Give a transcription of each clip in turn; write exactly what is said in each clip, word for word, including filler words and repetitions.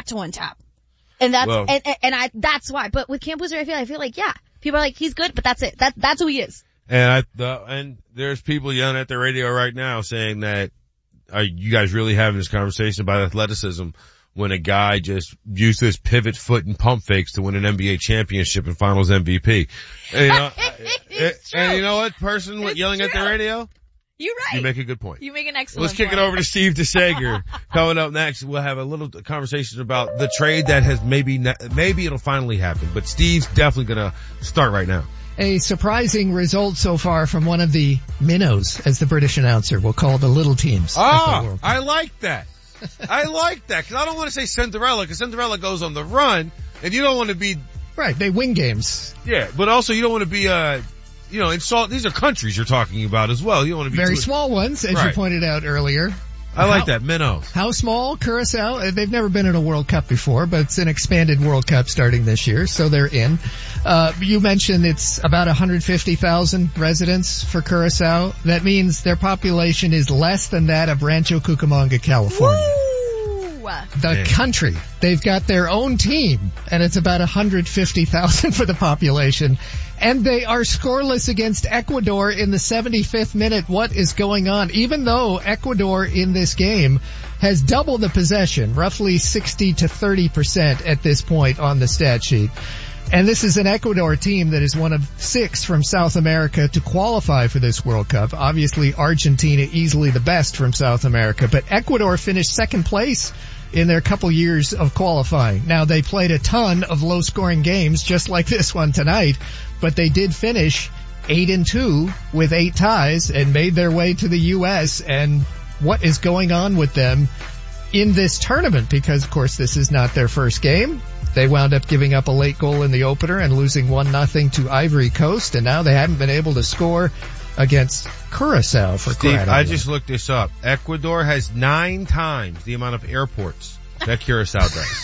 to one tap. And that's, well, and, and, and I, that's why. But with Cam Wooster, I feel, I feel like, yeah, people are like, he's good, but that's it. That, that's who he is. And I, the, and there's people yelling at the radio right now saying that, are you guys really having this conversation about athleticism when a guy just used his pivot foot and pump fakes to win an N B A championship and finals M V P? And, you know, it's true. And you know what, person It's yelling true. at the radio? You're right. You make a good point. You make an excellent Let's kick point. it over to Steve DeSager. Coming up next, we'll have a little conversation about the trade that has maybe, maybe it'll finally happen, but Steve's definitely gonna start right now. A surprising result so far from one of the minnows, as the British announcer will call the little teams. Oh, I like that. I like that, because I don't want to say Cinderella, because Cinderella goes on the run, and you don't want to be... Right, they win games. Yeah, but also you don't want to be, uh, you know, insult... These are countries you're talking about as well. You don't want to be... Very too... small ones, as right. you pointed out earlier. I like how, that, minnows. How small? Curacao, they've never been in a World Cup before, but it's an expanded World Cup starting this year, so they're in. Uh, you mentioned it's about one hundred fifty thousand residents for Curacao. That means their population is less than that of Rancho Cucamonga, California. Woo! The Man. country. They've got their own team, and it's about one hundred fifty thousand for the population. And they are scoreless against Ecuador in the seventy-fifth minute. What is going on? Even though Ecuador in this game has double the possession, roughly sixty to thirty percent at this point on the stat sheet. And this is an Ecuador team that is one of six from South America to qualify for this World Cup. Obviously, Argentina easily the best from South America, but Ecuador finished second place in their couple years of qualifying. Now, they played a ton of low-scoring games, just like this one tonight, but they did finish eight and two with eight ties and made their way to the U S. And what is going on with them in this tournament? Because, of course, this is not their first game. They wound up giving up a late goal in the opener and losing one nothing to Ivory Coast, and now they haven't been able to score against Curacao for Steve, crying out I loud. just looked this up. Ecuador has nine times the amount of airports that Curacao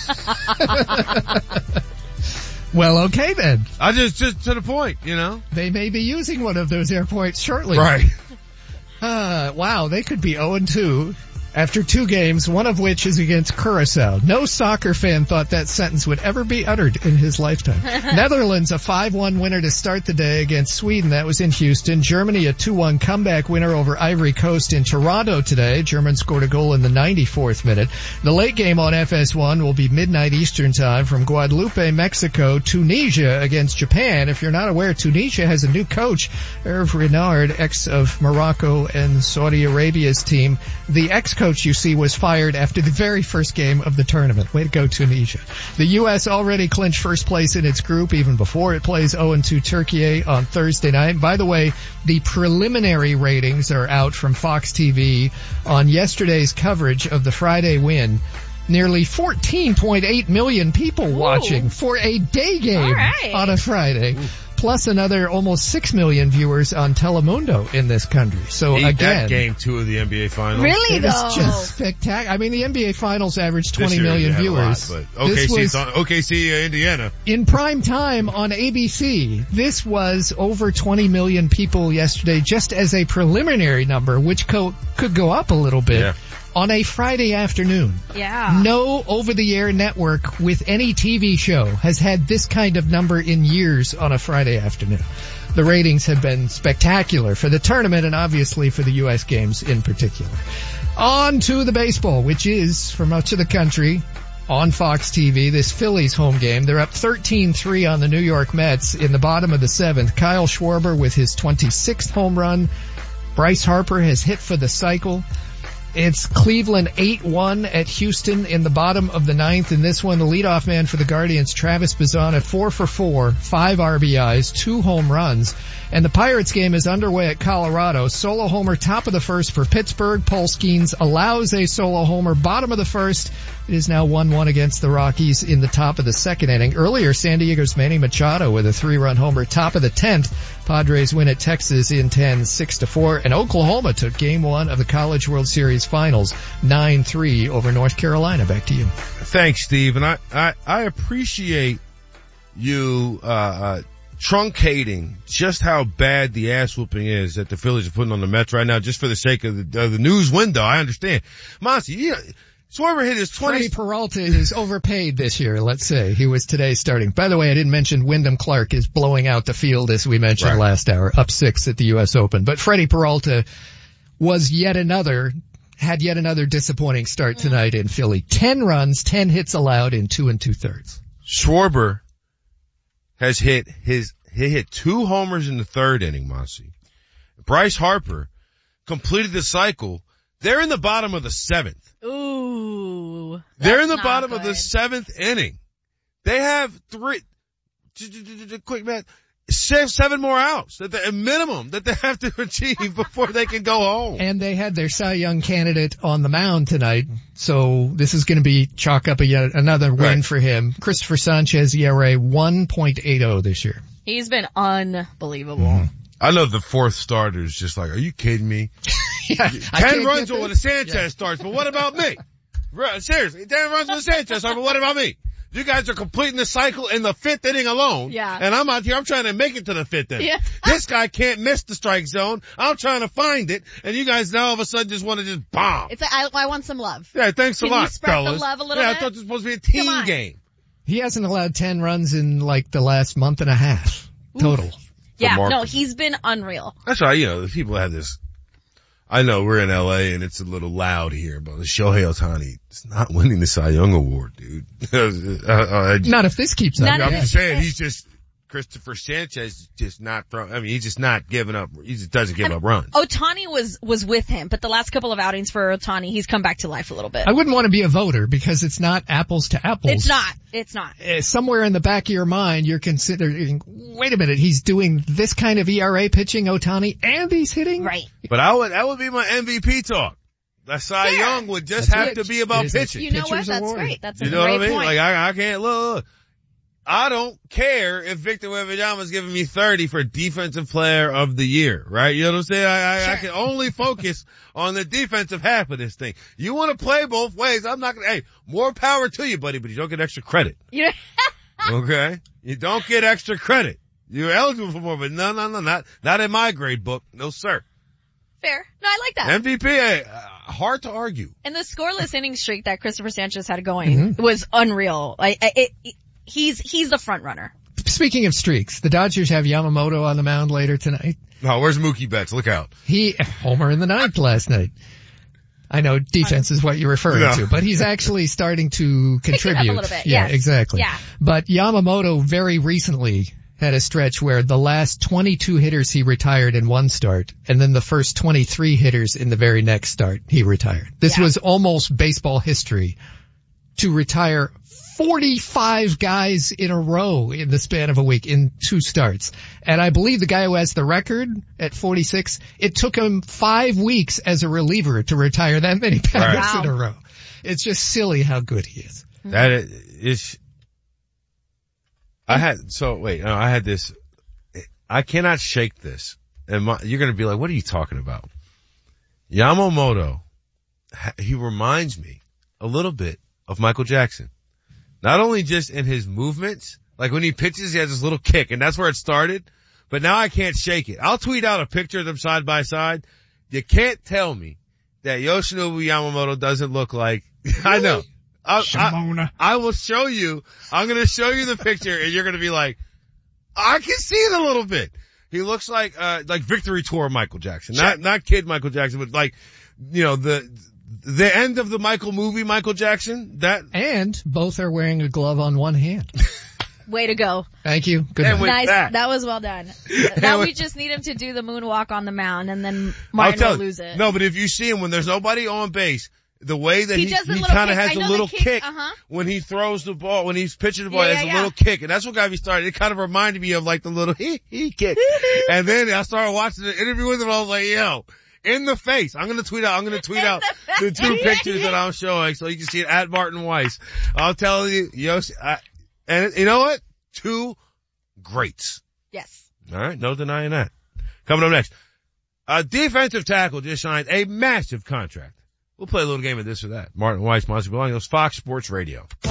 does. Well, okay then. I just, just to the point, you know? They may be using one of those airports shortly. Right. Uh, wow, they could be oh and two after two games, one of which is against Curacao. No soccer fan thought that sentence would ever be uttered in his lifetime. Netherlands, a five one winner to start the day against Sweden. That was in Houston. Germany, a two one comeback winner over Ivory Coast in Toronto today. Germans scored a goal in the ninety-fourth minute. The late game on F S one will be midnight Eastern time from Guadalupe, Mexico. Tunisia against Japan. If you're not aware, Tunisia has a new coach, Hervé Renard, ex of Morocco and Saudi Arabia's team. The ex-coach you see was fired after the very first game of the tournament. Way to go, Tunisia. The U S already clinched first place in its group even before it plays oh and two Turkey on Thursday night. By the way, the preliminary ratings are out from Fox T V on yesterday's coverage of the Friday win. Nearly fourteen point eight million people Ooh. watching for a day game right. on a Friday. Ooh. Plus another almost six million viewers on Telemundo in this country. So Eat again, that game two of the N B A Finals. Really, it though? was just spectacular. I mean, the N B A Finals averaged twenty This year million they had a viewers. lot, but O K C, This was on, O K C uh, Indiana. in prime time on A B C. This was over twenty million people yesterday, just as a preliminary number, which co- could go up a little bit. Yeah. On a Friday afternoon. Yeah. No over-the-air network with any T V show has had this kind of number in years on a Friday afternoon. The ratings have been spectacular for the tournament and obviously for the U S games in particular. On to the baseball, which is, for much of the country, on Fox T V, this Phillies home game. They're up thirteen three on the New York Mets in the bottom of the seventh. Kyle Schwarber with his twenty-sixth home run. Bryce Harper has hit for the cycle. It's Cleveland eight one at Houston in the bottom of the ninth. In this one, the leadoff man for the Guardians, Travis Bazzana, four for four, five R B Is, two home runs. And the Pirates game is underway at Colorado. Solo homer top of the first for Pittsburgh. Paul Skeens allows a solo homer bottom of the first. It is now one one against the Rockies in the top of the second inning. Earlier, San Diego's Manny Machado with a three-run homer top of the tenth. Padres win at Texas in ten, six to four. And Oklahoma took game one of the College World Series Finals, nine three over North Carolina. Back to you. Thanks, Steve. And I, I, I appreciate you, uh, uh, truncating just how bad the ass whooping is that the Phillies are putting on the Mets right now, just for the sake of the, uh, the news window. I understand. Monty, you know, Schwarber hit his twenty. Freddie Peralta is overpaid this year, let's say. He was today starting. By the way, I didn't mention Wyndham Clark is blowing out the field, as we mentioned right. last hour, up six at the U S Open. But Freddie Peralta was yet another, had yet another disappointing start tonight in Philly. Ten runs, ten hits allowed in two and two thirds. Schwarber has hit his, he hit two homers in the third inning, Mossy. Bryce Harper completed the cycle. They're in the bottom of the seventh. Ooh. They're in the not bottom good. of the seventh inning. They have three, quick math, six, seven more outs, that the minimum that they have to achieve before they can go home. And they had their Cy Young candidate on the mound tonight, so this is going to be chalk up a yet another win Right. for him. Christopher Sanchez E R A one point eight oh this year. He's been unbelievable. Mm-hmm. I know the fourth starter is just like, are you kidding me? Yeah, I Ten can't runs get when this. Sanchez Yeah. starts, but what about me? Right, seriously, ten runs when Sanchez starts, but what about me? You guys are completing the cycle in the fifth inning alone. Yeah. And I'm out here, I'm trying to make it to the fifth inning. Yeah. This guy can't miss the strike zone. I'm trying to find it, and you guys now all of a sudden just want to just bomb. It's like, I, I want some love. Yeah, thanks Can a lot, you spread the fellas. love a little yeah, bit? I thought this was supposed to be a Come team on. game. He hasn't allowed ten runs in like the last month and a half total. Yeah, Mark- no, he's been unreal. That's why, you know, the people have this, I know we're in L A and it's a little loud here, but Shohei Ohtani is not winning the Cy Young Award, dude. uh, uh, Not if this keeps up. Not I'm if- just saying, he's just, Christopher Sanchez is just not throwing, I mean, he's just not giving up, he just doesn't give up runs. Otani was, was with him, but the last couple of outings for Otani, he's come back to life a little bit. I wouldn't want to be a voter because it's not apples to apples. It's not. It's not. Uh, somewhere in the back of your mind, you're considering, wait a minute, he's doing this kind of E R A pitching, Otani, and he's hitting? Right. But I would, that would be my M V P talk. That Cy Fair. Young would just That's have it. to be about It is a- pitching. You know what? Pitcher's That's award. great. That's a You know great what I mean? point. Like, I, I can't, look, look. I don't care if Victor Wembanyama's giving me thirty for defensive player of the year, right? You know what I'm saying? I, I, Sure. I can only focus on the defensive half of this thing. You want to play both ways. I'm not gonna, hey, more power to you, buddy, but you don't get extra credit. You know, Okay? You don't get extra credit. You're eligible for more, but no, no, no, not, not in my grade book. No, sir. fair. No, I like that. M V P, hey, uh, hard to argue. And the scoreless inning streak that Christopher Sanchez had going was unreal. Like, it, it, he's, he's the front runner. Speaking of streaks, the Dodgers have Yamamoto on the mound later tonight. Oh, where's Mookie Betts? Look out. He, homer in the ninth last night. I know defense is what you're referring No. to, but he's actually starting to contribute. little bit, Yeah, yes. exactly. Yeah. But Yamamoto very recently had a stretch where the last twenty-two hitters he retired in one start, and then the first twenty-three hitters in the very next start he retired. This Yeah. was almost baseball history to retire forty-five guys in a row in the span of a week in two starts. And I believe the guy who has the record at forty-six, it took him five weeks as a reliever to retire that many batters Right. in a Wow. row. It's just silly how good he is. That is, I had, so wait, no, I had this, I cannot shake this. And my, you're going to be like, what are you talking about? Yamamoto, he reminds me a little bit of Michael Jackson. Not only just in his movements, like when he pitches, he has this little kick, and that's where it started. But now I can't shake it. I'll tweet out a picture of them side by side. You can't tell me that Yoshinobu Yamamoto doesn't look like, I know. I, I, I will show you, I'm going to show you the picture, and you're going to be like, I can see it a little bit. He looks like, uh, like Victory Tour Michael Jackson. Not, not kid Michael Jackson, but like, you know, the, the end of the Michael movie Michael Jackson, that, And both are wearing a glove on one hand. Way to go. Thank you. Good And night. with Nice. that- That was well done. Now we just need him to do the moonwalk on the mound, and then I'll Martin tell will you. lose it. No, but if you see him when there's nobody on base, the way that He he, does the he little kind of kick. has I a know little the kick, kick uh-huh. when he throws the ball, when he's pitching the ball, Yeah, he has yeah, a yeah. little kick, and that's what got me started. It kind of reminded me of like the little he he kick. And then I started watching the interview with him, I was like, yo, in the face. I'm gonna tweet out, I'm gonna tweet In out the the two face. pictures that I'm showing so you can see it at Martin Weiss. I'll tell you, Yoshi, I, and you know what? Two greats. Yes. All right, no denying that. Coming up next, a defensive tackle just signed a massive contract. We'll play a little game of this or that. Martin Weiss, Monty Bolaños, Fox Sports Radio. Di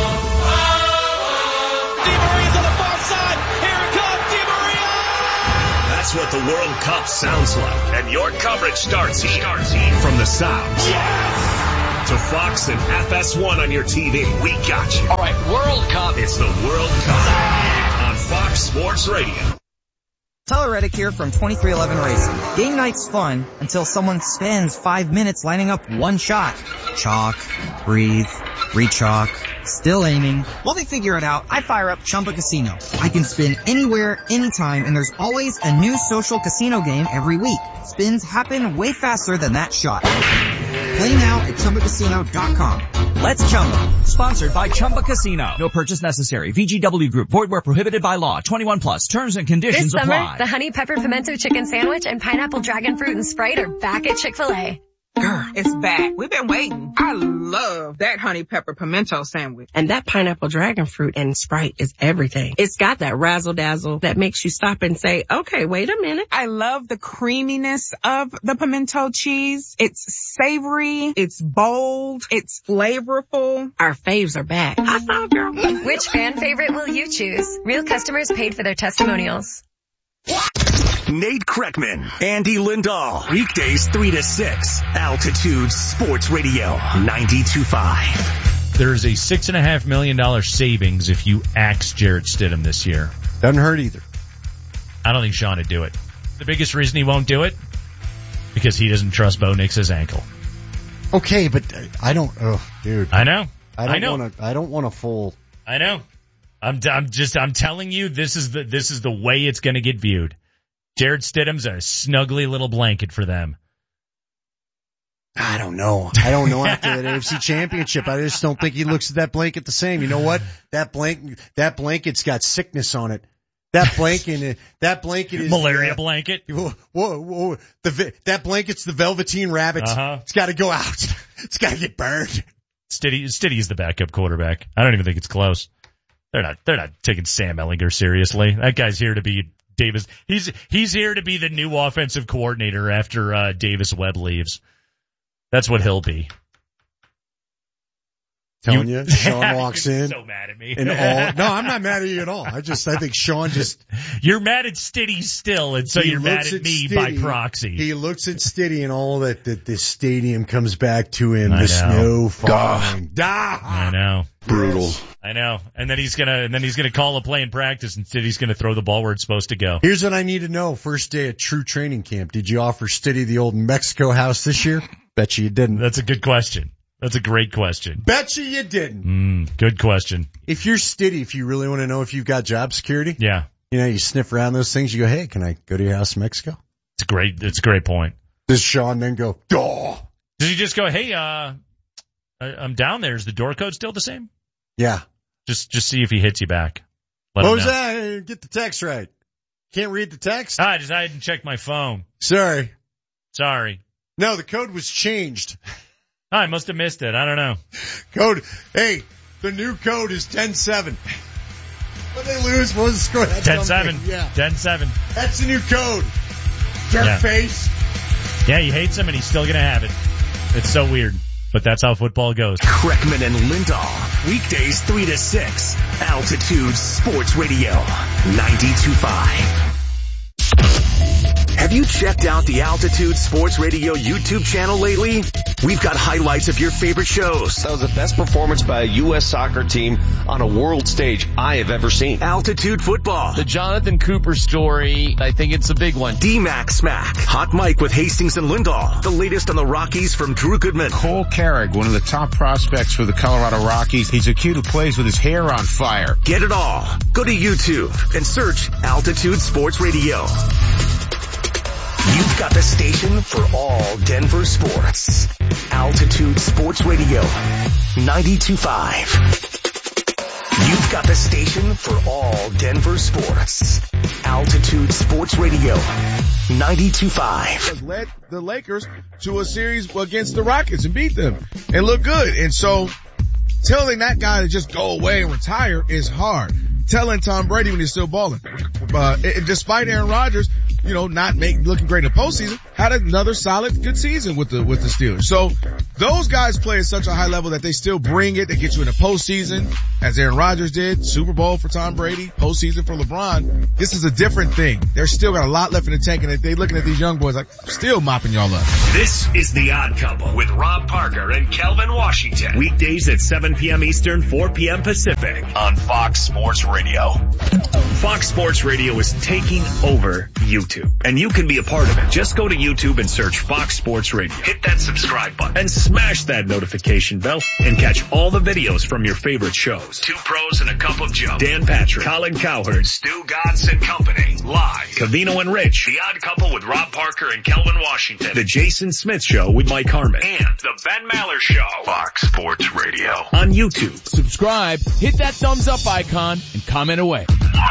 Maria's on the far side. Here it comes, Di Maria! That's what the World Cup sounds like. And your coverage starts here. Starts here. From the South. Yes! to Fox and F S one on your T V. We got you. All right, World Cup. It's the World Cup on Fox Sports Radio. Tyler Reddick here from twenty-three eleven Racing. Game night's fun until someone spends five minutes lining up one shot. Chalk, breathe, re-chalk, still aiming. While they figure it out, I fire up Chumba Casino. I can spin anywhere, anytime, and there's always a new social casino game every week. Spins happen way faster than that shot. Play now at Chumba Casino dot com. Let's Chumba. Sponsored by Chumba Casino. No purchase necessary. V G W Group. Void where prohibited by law. twenty-one plus. Terms and conditions this summer, apply. The Honey Pepper Pimento Chicken Sandwich and Pineapple Dragon Fruit and Sprite are back at Chick-fil-A. Girl, it's back. We've been waiting. I love that honey pepper pimento sandwich. And that pineapple dragon fruit and Sprite is everything. It's got that razzle dazzle that makes you stop and say, okay, wait a minute. I love the creaminess of the pimento cheese. It's savory. It's bold. It's flavorful. Our faves are back. High five, girl. Which fan favorite will you choose? Real customers paid for their testimonials. Nate Kreckman, Andy Lindahl, weekdays three to six, Altitude Sports Radio, ninety-two point five. There's a six and a half million dollar savings if you axe Jarrett Stidham this year. Doesn't hurt either. I don't think Sean would do it. The biggest reason he won't do it, because he doesn't trust Bo Nix's ankle. Okay, but I don't, oh, dude. I know. I don't I know. want to, I don't want a full. I know. I'm, I'm just, I'm telling you, this is the, this is the way it's going to get viewed. Jarrett Stidham's a snuggly little blanket for them. I don't know. I don't know after that A F C Championship. I just don't think he looks at that blanket the same. You know what? That blanket, that blanket's got sickness on it. That blanket, that blanket is malaria uh, blanket. Whoa, whoa, whoa. The that blanket's the Velveteen Rabbit. Uh-huh. It's got to go out. It's got to get burned. Stiddy, Stiddy's the backup quarterback. I don't even think it's close. They're not. They're not taking Sam Ehlinger seriously. That guy's here to be Davis. He's he's here to be the new offensive coordinator after uh, Davis Webb leaves. That's what he'll be. Telling you, you Sean walks in. So mad at me. And all, no, I'm not mad at you at all. I just, I think Sean just. You're mad at Stiddy still, and so you're mad at, at me Stiddy, by proxy. He looks at Stiddy and all that, that this stadium comes back to him. I the know. snow falling. Duh. I know. Brutal. I know. And then he's gonna, and then he's gonna call a play in practice, and Stiddy's gonna throw the ball where it's supposed to go. Here's what I need to know. First day at true training camp. Did you offer Stiddy the old Mexico house this year? Bet you you didn't. That's a good question. That's a great question. Bet you you didn't. Mm, good question. If you're Stiddy, if you really want to know if you've got job security, yeah, you know, you sniff around those things. You go, hey, can I go to your house in Mexico? It's a great. It's a great point. Does Sean then go, duh? Does he just go, hey, uh, I, I'm down there. Is the door code still the same? Yeah. Just, just see if he hits you back. Let what him was know. that? Get the text right. Can't read the text? Ah, I just I didn't check my phone. Sorry. Sorry. No, the code was changed. Oh, I must have missed it. I don't know. Code. Hey, the new code is ten seven. What they lose? What was the score? ten seven. Yeah. ten seven. That's the new code. Jerk yeah. face. Yeah, he hates him and he's still going to have it. It's so weird. But that's how football goes. Kreckman and Lindahl. Weekdays three to six. Altitude Sports Radio. ninety-two point five. Have you checked out the Altitude Sports Radio YouTube channel lately? We've got highlights of your favorite shows. That was the best performance by a U S soccer team on a world stage I have ever seen. Altitude Football. The Jonathan Cooper story, I think it's a big one. D-Mac Smack. Hot Mike with Hastings and Lindahl. The latest on the Rockies from Drew Goodman. Cole Carrick, one of the top prospects for the Colorado Rockies. He's a kid who plays with his hair on fire. Get it all. Go to YouTube and search Altitude Sports Radio. You've got the station for all Denver sports. Altitude Sports Radio, ninety-two point five. You've got the station for all Denver sports. Altitude Sports Radio, ninety-two point five. Led the Lakers to a series against the Rockets and beat them and look good. And so telling that guy to just go away and retire is hard. Telling Tom Brady when he's still balling. Uh, it, despite Aaron Rodgers you know, not make looking great in the postseason, had another solid, good season with the with the Steelers. So those guys play at such a high level that they still bring it. They get you in the postseason, as Aaron Rodgers did, Super Bowl for Tom Brady, postseason for LeBron. This is a different thing. They're still got a lot left in the tank, and they looking at these young boys like still mopping y'all up. This is The Odd Couple with Rob Parker and Kelvin Washington. Weekdays at seven p.m. Eastern, four p.m. Pacific on Fox Sports Radio. Fox Sports Radio is taking over YouTube, and you can be a part of it. Just go to YouTube and search Fox Sports Radio. Hit that subscribe button and smash that notification bell and catch all the videos from your favorite shows. Two Pros and a Cup of Joe. Dan Patrick, Colin Cowherd, Stu Godson and Company. Live. Cavino and Rich. The Odd Couple with Rob Parker and Kelvin Washington. The Jason Smith Show with Mike Harmon. And The Ben Maller Show. Fox Sports Radio. On YouTube. Subscribe, hit that thumbs up icon, and comment away.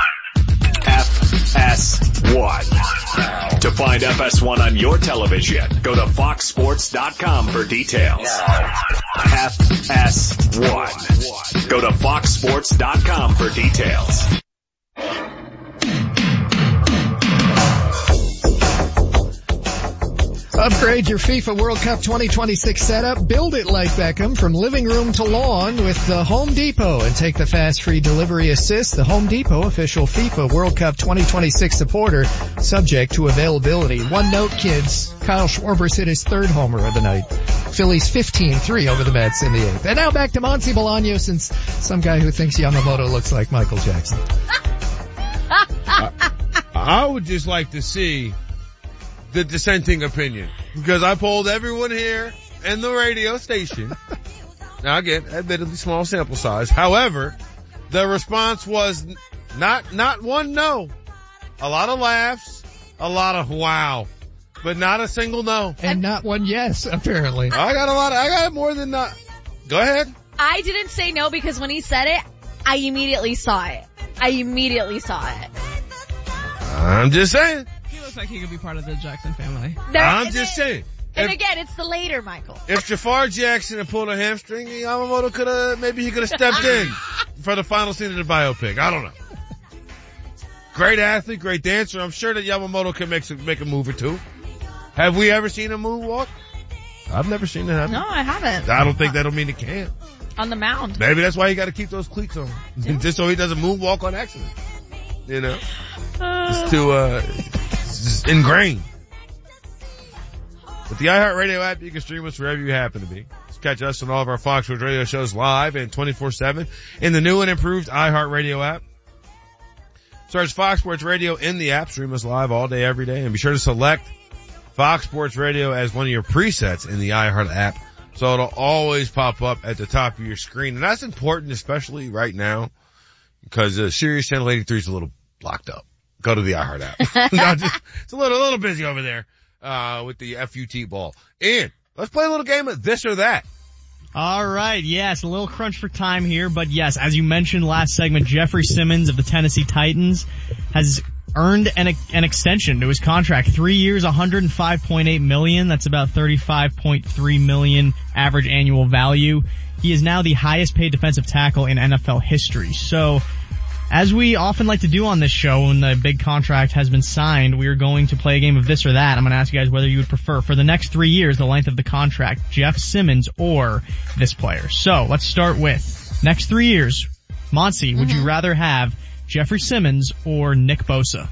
F S one. To find F S one on your television, go to fox sports dot com for details. F S one. Go to fox sports dot com for details. Upgrade your FIFA World Cup twenty twenty-six setup. Build it like Beckham from living room to lawn with the Home Depot and take the fast free delivery assist. The Home Depot official FIFA World Cup twenty twenty-six supporter, subject to availability. One note, kids. Kyle Schwarber's hit his third homer of the night. Phillies fifteen three over the Mets in the eighth. And now back to Monty Bolaños and some guy who thinks Yamamoto looks like Michael Jackson. uh, I would just like to see the dissenting opinion, because I polled everyone here in the radio station. Now again, admittedly small sample size. However, the response was not, not one no. A lot of laughs, a lot of wow, but not a single no. And not one yes, apparently. I got a lot of, I got more than not. Go ahead. I didn't say no because when he said it, I immediately saw it. I immediately saw it. I'm just saying. He looks like he could be part of the Jackson family. There, I'm just saying. And if, again, it's the later Michael. If Jafar Jackson had pulled a hamstring, Yamamoto could have, maybe he could have stepped in for the final scene of the biopic. I don't know. Great athlete, great dancer. I'm sure that Yamamoto can make some, make a move or two. Have we ever seen a moonwalk? I've never seen it happen. No, I haven't. I don't think that'll mean it can't. On the mound. Maybe that's why you got to keep those cleats on, yeah. Just so he doesn't moonwalk on accident. You know, uh, it's too uh, it's just ingrained. With the iHeartRadio app, you can stream us wherever you happen to be. Just catch us on all of our Fox Sports Radio shows live and twenty-four seven in the new and improved iHeartRadio app. Search Fox Sports Radio in the app. Stream us live all day, every day, and be sure to select Fox Sports Radio as one of your presets in the iHeart app, so it'll always pop up at the top of your screen. And that's important, especially right now, because uh, Sirius Channel eighty-three is a little blocked up. Go to the iHeart app. No, just, it's a little, a little busy over there, uh, with the F U T ball. And let's play a little game of this or that. All right. Yes, a little crunch for time here, but yes, as you mentioned last segment, Jeffrey Simmons of the Tennessee Titans has earned an, an extension to his contract. Three years, one hundred five point eight million dollars. That's about thirty-five point three million dollars average annual value. He is now the highest paid defensive tackle in N F L history. So, as we often like to do on this show when the big contract has been signed, we are going to play a game of this or that. I'm going to ask you guys whether you would prefer, for the next three years, the length of the contract, Jeff Simmons or this player. So, let's start with next three years. Monty, mm-hmm. would you rather have Jeffrey Simmons or Nick Bosa?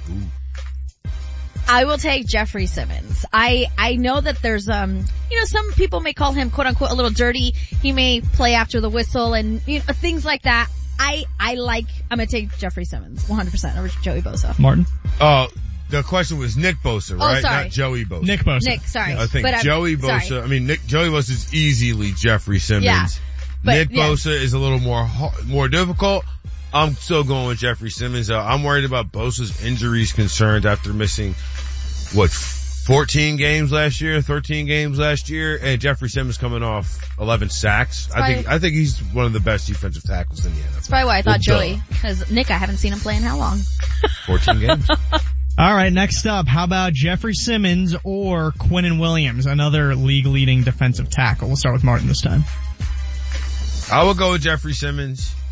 Ooh. I will take Jeffrey Simmons. I, I know that there's, um, you know, some people may call him quote unquote a little dirty. He may play after the whistle and, you know, things like that. I, I like, I'm gonna take Jeffrey Simmons one hundred percent over Joey Bosa. Martin? Oh, the question was Nick Bosa, right? Oh, sorry. Not Joey Bosa. Nick Bosa. Nick, sorry. I think but Joey Bosa, sorry. I mean, Nick, Joey Bosa is easily Jeffrey Simmons. Yeah, but, Nick yeah. Bosa is a little more, more difficult. I'm still going with Jeffrey Simmons. Uh, I'm worried about Bosa's injuries concerns after missing, what, fourteen games last year, thirteen games last year, and Jeffrey Simmons coming off eleven sacks. I think, I think he's one of the best defensive tackles in the N F L. That's probably why I thought well, Joey, because Nick, I haven't seen him play in how long? fourteen games. All right, next up, how about Jeffrey Simmons or Quinnen Williams, another league-leading defensive tackle? We'll start with Martin this time. I will go with Jeffrey Simmons.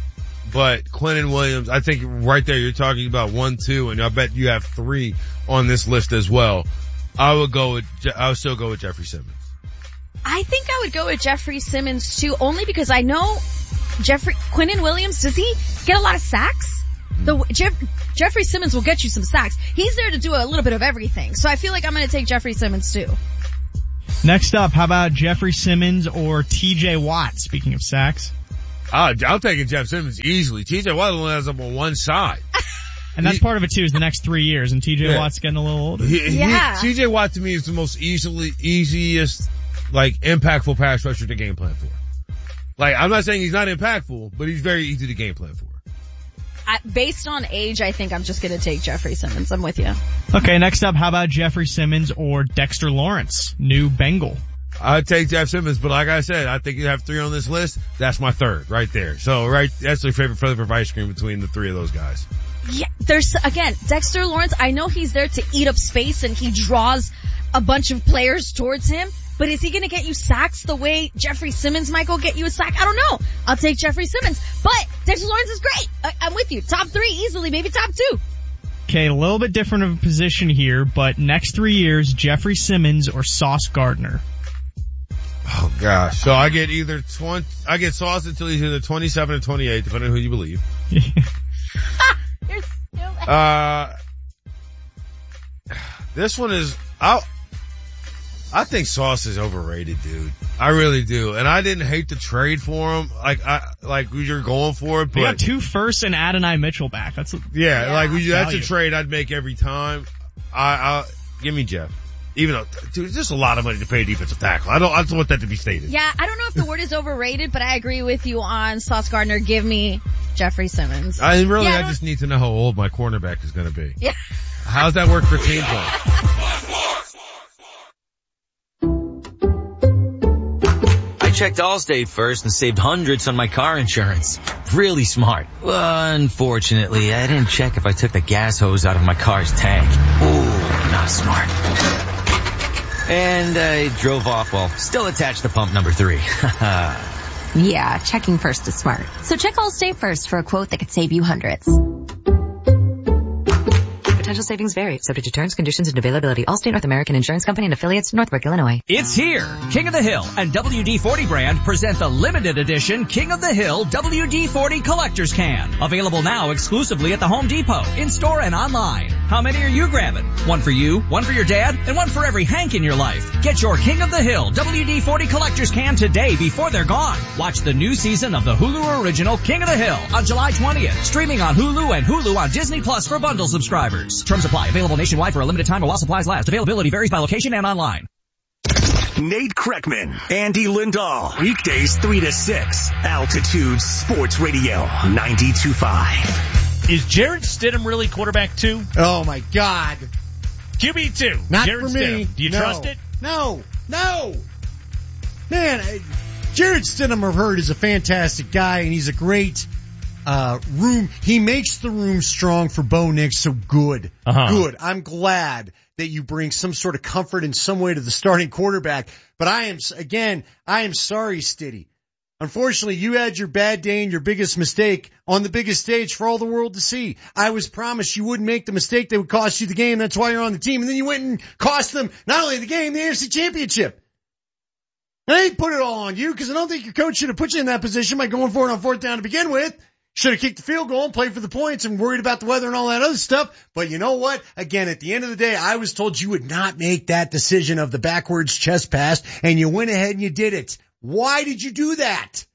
but Quinnen Williams, I think right there you're talking about one, two, and I bet you have three on this list as well. I would go with, I would still go with Jeffrey Simmons. I think I would go with Jeffrey Simmons too, only because I know Jeffrey, Quinnen Williams, does he get a lot of sacks? The, Jeff, Jeffrey Simmons will get you some sacks. He's there to do a little bit of everything. So I feel like I'm going to take Jeffrey Simmons too. Next up, how about Jeffrey Simmons or T J Watt, speaking of sacks? Uh, I'm taking Jeff Simmons easily. T J Watt only has up on one side. And that's he, part of it too, is the next three years, and T J yeah. Watt's getting a little older. He, yeah. T J Watt to me is the most easily, easiest, like, impactful pass rusher to game plan for. Like, I'm not saying he's not impactful, but he's very easy to game plan for. I, based on age, I think I'm just going to take Jeffrey Simmons. I'm with you. Okay, next up, how about Jeffrey Simmons or Dexter Lawrence, new Bengal? I'd take Jeff Simmons, but like I said, I think you have three on this list. That's my third right there. So, right, that's my favorite flavor of ice cream between the three of those guys. Yeah, there's, again, Dexter Lawrence, I know he's there to eat up space and he draws a bunch of players towards him, but is he gonna get you sacks the way Jeffrey Simmons might go get you a sack? I don't know. I'll take Jeffrey Simmons, but Dexter Lawrence is great. I, I'm with you. Top three easily, maybe top two. Okay, a little bit different of a position here, but next three years, Jeffrey Simmons or Sauce Gardner. Oh gosh. So I get either twenty, I get Sauce until he's either twenty-seven or twenty-eight, depending on who you believe. You're stupid. Uh, this one is, I, I think Sauce is overrated, dude. I really do. And I didn't hate the trade for him. Like, I, like you're going for it, but. We got two firsts and Adonai Mitchell back. That's, a, yeah, yeah, like we, that's value. a trade I'd make every time. I, I, give me Jeff. Even though, dude, there's just a lot of money to pay a defensive tackle. I don't, I don't want that to be stated. Yeah, I don't know if the word is overrated, but I agree with you on Sauce Gardner. Give me Jeffrey Simmons. I really, yeah, I, I just need to know how old my cornerback is going to be. Yeah. How's that work for team play? I checked Allstate first and saved hundreds on my car insurance. Really smart. Well, unfortunately, I didn't check if I took the gas hose out of my car's tank. Ooh, not smart. And I drove off while still attached to pump number three. Yeah, checking first is smart. So check Allstate first for a quote that could save you hundreds. Potential savings vary, subject to terms, conditions, and availability. Allstate North American Insurance Company and affiliates, Northbrook, Illinois. It's here. King of the Hill and W D forty brand present the limited edition King of the Hill W D forty Collector's Can. Available now exclusively at the Home Depot, in-store and online. How many are you grabbing? One for you, one for your dad, and one for every Hank in your life. Get your King of the Hill W D forty Collector's Can today before they're gone. Watch the new season of the Hulu original King of the Hill on July twentieth. Streaming on Hulu and Hulu on Disney Plus for bundle subscribers. Terms apply. Available nationwide for a limited time while supplies last. Availability varies by location and online. Nate Kreckman, Andy Lindahl. Weekdays three to six. Altitude Sports Radio ninety-two point five. Is Jarrett Stidham really quarterback two? Oh my God. Q B two. Not Jarrett for me. Stidham. Do you no. trust it? No. No. Man, I, Jarrett Stidham, I've heard, is a fantastic guy, and he's a great uh room. He makes the room strong for Bo Nix, so good. Uh-huh. Good. I'm glad that you bring some sort of comfort in some way to the starting quarterback. But I am, again, I am sorry, Stiddy. Unfortunately, you had your bad day and your biggest mistake on the biggest stage for all the world to see. I was promised you wouldn't make the mistake that would cost you the game. That's why you're on the team. And then you went and cost them not only the game, the A F C Championship. And I ain't put it all on you because I don't think your coach should have put you in that position by going for it on fourth down to begin with. Should have kicked the field goal and played for the points and worried about the weather and all that other stuff. But you know what? Again, at the end of the day, I was told you would not make that decision of the backwards chest pass, and you went ahead and you did it. Why did you do that?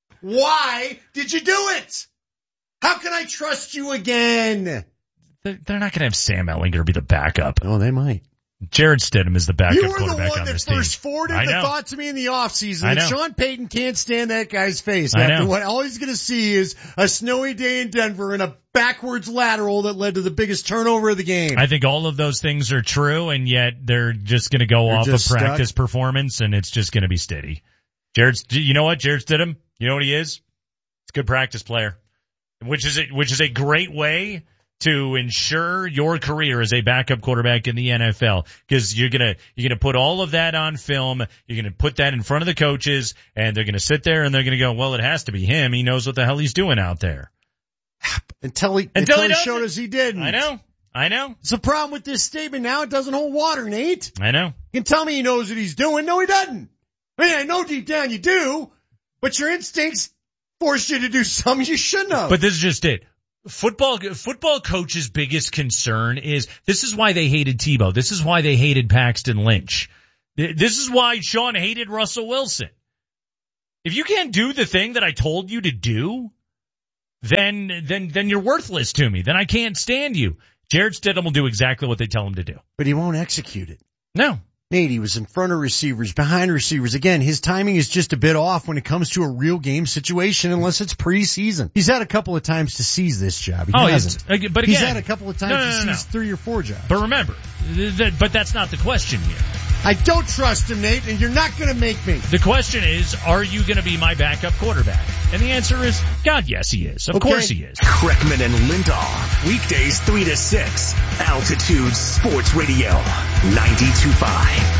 Why did you do it? How can I trust you again? They're, they're not going to have Sam Ehlinger be the backup. Oh, they might. Jared Stidham is the backup you were quarterback the one on that this team. first forwarded the thought to me in the offseason that Sean Payton can't stand that guy's face I after know. what all he's going to see is a snowy day in Denver and a backwards lateral that led to the biggest turnover of the game. I think all of those things are true, and yet they're just going to go They're off of just practice stuck. performance, and it's just going to be steady. Jared, you know what? Jared Stidham, you know what he is? He's a good practice player, which is a, which is a great way to ensure your career as a backup quarterback in the N F L, because you're gonna you're gonna put all of that on film. You're gonna put that in front of the coaches, and they're gonna sit there and they're gonna go, well, it has to be him. He knows what the hell he's doing out there. until he, Until until he he does showed it. us he didn't. I know. I know. It's a problem with this statement now. It doesn't hold water, Nate. I know. You can tell me he knows what he's doing. No, he doesn't. I mean, I know deep down you do, but your instincts force you to do something you shouldn't have. But this is just it. Football, football coaches' biggest concern is, this is why they hated Tebow. This is why they hated Paxton Lynch. This is why Sean hated Russell Wilson. If you can't do the thing that I told you to do, then, then, then you're worthless to me. Then I can't stand you. Jared Stidham will do exactly what they tell him to do. But he won't execute it. No. Nate, he was in front of receivers, behind receivers. Again, his timing is just a bit off when it comes to a real game situation unless it's preseason. He's had a couple of times to seize this job. He oh, hasn't. But again, he's had a couple of times no, no, no, to seize no. three or four jobs. But remember, th- th- but that's not the question here. I don't trust him, Nate, and you're not going to make me. The question is, are you going to be my backup quarterback? And the answer is, God, yes, he is. Of okay. course he is. Kreckman and Lindahl, weekdays three to six, Altitude Sports Radio, ninety-two point five.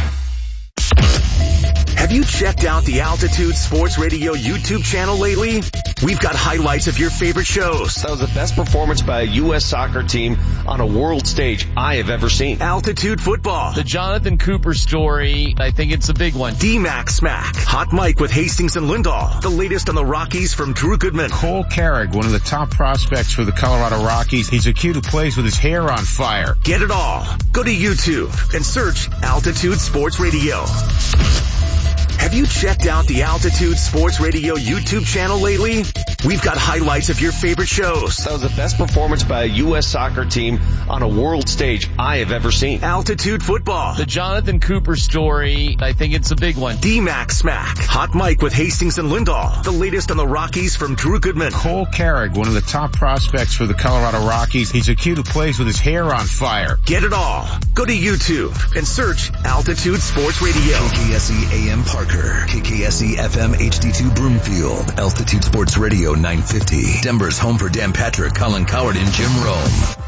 Have you checked out the Altitude Sports Radio YouTube channel lately? We've got highlights of your favorite shows. That was the best performance by a U S soccer team on a world stage I have ever seen. Altitude Football. The Jonathan Cooper story, I think it's a big one. D-Mac Smack. Hot Mike with Hastings and Lindahl. The latest on the Rockies from Drew Goodman. Cole Carrick, one of the top prospects for the Colorado Rockies. He's a kid who plays with his hair on fire. Get it all. Go to YouTube and search Altitude Sports Radio. Have you checked out the Altitude Sports Radio YouTube channel lately? We've got highlights of your favorite shows. That was the best performance by a U S soccer team on a world stage I have ever seen. Altitude Football. The Jonathan Cooper story, I think it's a big one. D-Mac Smack. Hot Mike with Hastings and Lindahl. The latest on the Rockies from Drew Goodman. Cole Carrick, one of the top prospects for the Colorado Rockies. He's a kid who plays with his hair on fire. Get it all. Go to YouTube and search Altitude Sports Radio. K K S E A M Parker. K K S E F M H D two Broomfield. Altitude Sports Radio nine fifty. Denver's home for Dan Patrick, Colin Coward, and Jim Rome.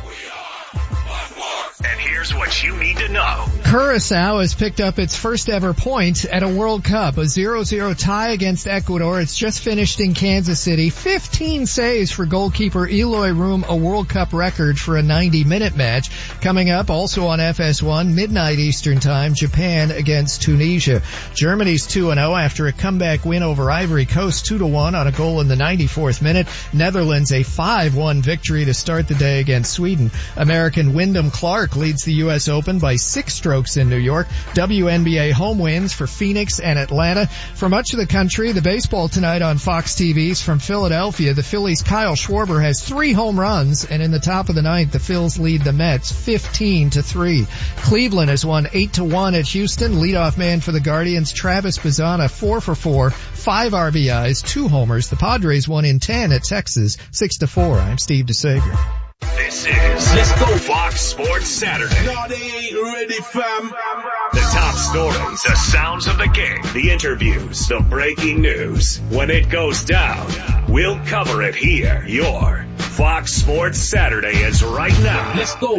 And here's what you need to know. Curaçao has picked up its first ever point at a World Cup, a zero zero tie against Ecuador. It's just finished in Kansas City. fifteen saves for goalkeeper Eloy Room, a World Cup record for a ninety minute match. Coming up also on F S one, midnight Eastern time, Japan against Tunisia. Germany's two and oh after a comeback win over Ivory Coast two to one on a goal in the ninety-fourth minute. Netherlands a five one victory to start the day against Sweden. American Wyndham Clark leads the U S Open by six strokes in New York. W N B A home wins for Phoenix and Atlanta. For much of the country, the baseball tonight on Fox T V's from Philadelphia. The Phillies' Kyle Schwarber has three home runs, and in the top of the ninth, the Phils lead the Mets fifteen to three. Cleveland has won eight to one at Houston. Leadoff man for the Guardians, Travis Bazzana, four for four, five R B Is, two homers. The Padres won in ten at Texas, six to four. I'm Steve DeSager. This is Let's Go Fox Sports Saturday. No, they ain't ready, fam. The top stories, the sounds of the game, the interviews, the breaking news. When it goes down, we'll cover it here. Your Fox Sports Saturday is right now. Let's go.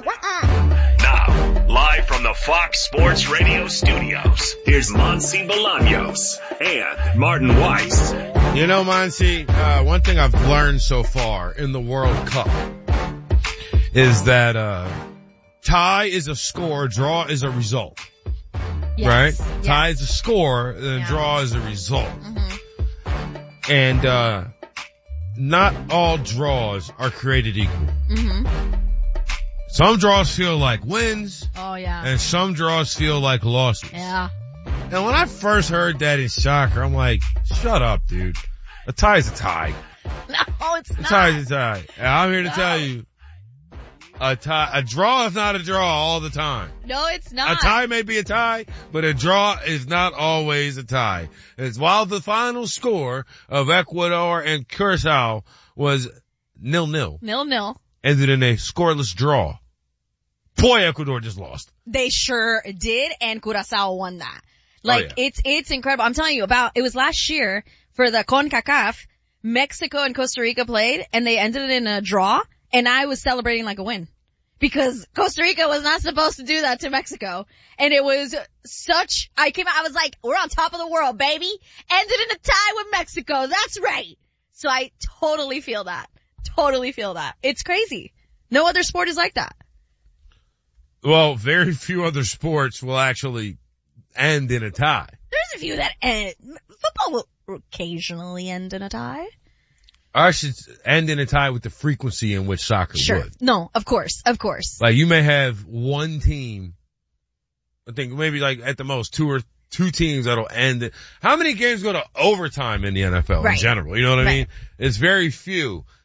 Now, live from the Fox Sports Radio studios, here's Monsi Bolaños and Martin Weiss. You know, Monsi, uh, one thing I've learned so far in the World Cup is that, uh, tie is a score, draw is a result. Yes. Right? Yes. Tie is a score, the Yeah. draw is a result. Mm-hmm. And, uh, not all draws are created equal. Mm-hmm. Some draws feel like wins, Oh yeah. and some draws feel like losses. Yeah. And when I first heard that in soccer, I'm like, shut up, dude. A tie is a tie. No, it's A not. tie is a tie. And I'm here to No. tell you, a tie, a draw is not a draw all the time. No, it's not. A tie may be a tie, but a draw is not always a tie. It's while the final score of Ecuador and Curaçao was nil-nil, Nil nil. ended in a scoreless draw. Boy, Ecuador just lost. They sure did, and Curaçao won that. Like, Oh, yeah. it's, it's incredible. I'm telling you about, it was last year for the CONCACAF, Mexico and Costa Rica played, and they ended it in a draw, and I was celebrating like a win. Because Costa Rica was not supposed to do that to Mexico. And it was such, I came out, I was like, we're on top of the world, baby. Ended in a tie with Mexico. That's right. So I totally feel that. Totally feel that. It's crazy. No other sport is like that. Well, very few other sports will actually end in a tie. There's a few that end. Football will occasionally end in a tie. I should end in a tie with the frequency in which soccer Sure. would. No, of course, of course. Like you may have one team, I think maybe like at the most two or two teams that'll end it. How many games go to overtime in the N F L Right. in general? You know what I Right. mean? It's very few.